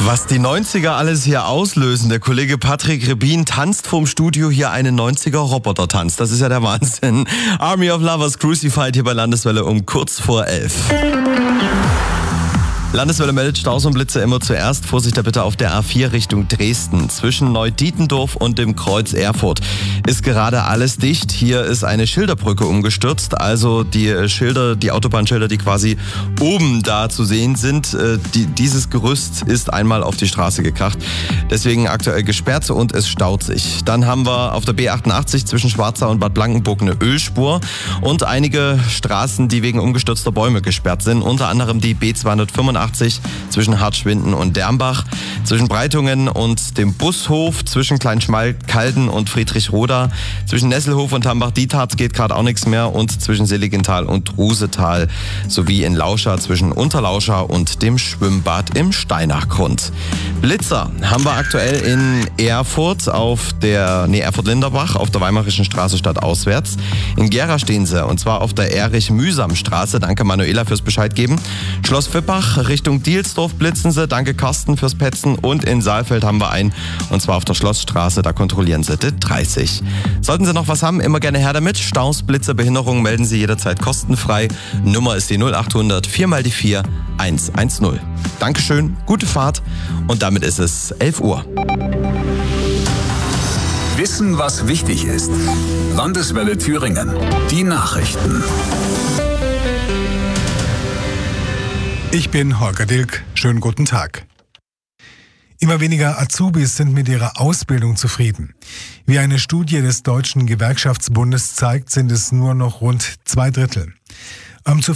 Was die 90er alles hier auslösen. Der Kollege Patrick Rebin tanzt vorm Studio hier einen 90er-Roboter-Tanz. Das ist ja der Wahnsinn. Army of Lovers Crucified hier bei Landeswelle um kurz vor 11. Landeswelle meldet Staus und Blitze immer zuerst. Vorsicht da bitte auf der A4 Richtung Dresden. Zwischen Neudietendorf und dem Kreuz Erfurt ist gerade alles dicht. Hier ist eine Schilderbrücke umgestürzt. Also die Autobahnschilder, die quasi oben da zu sehen sind, dieses Gerüst ist einmal auf die Straße gekracht. Deswegen aktuell gesperrt und es staut sich. Dann haben wir auf der B88 zwischen Schwarzau und Bad Blankenburg eine Ölspur und einige Straßen, die wegen umgestürzter Bäume gesperrt sind. Unter anderem die B285 zwischen Hartschwinden und Dermbach, zwischen Breitungen und dem Bushof, zwischen Kleinschmalkalden und Friedrichroda, zwischen Nesselhof und Tambach-Dietharz geht gerade auch nichts mehr und zwischen Seligenthal und Rusetal sowie in Lauscha zwischen Unterlauscha und dem Schwimmbad im Steinachgrund. Blitzer haben wir aktuell in Erfurt Erfurt-Linderbach auf der Weimarischen Straße stadtauswärts. In Gera stehen sie und zwar auf der Erich-Mühsam-Straße. Danke Manuela fürs Bescheid geben. Schloss Vippach Richtung Dielsdorf blitzen sie. Danke Carsten fürs Petzen. Und in Saalfeld haben wir einen und zwar auf der Schlossstraße. Da kontrollieren sie die 30. Sollten Sie noch was haben, immer gerne her damit. Staus, Blitze, Behinderungen melden Sie jederzeit kostenfrei. Nummer ist die 0800 4x4 110. Dankeschön, gute Fahrt und damit ist es 11 Uhr. Wissen, was wichtig ist. Landeswelle Thüringen. Die Nachrichten. Ich bin Holger Dilk. Schönen guten Tag. Immer weniger Azubis sind mit ihrer Ausbildung zufrieden. Wie eine Studie des Deutschen Gewerkschaftsbundes zeigt, sind es nur noch rund 2/3.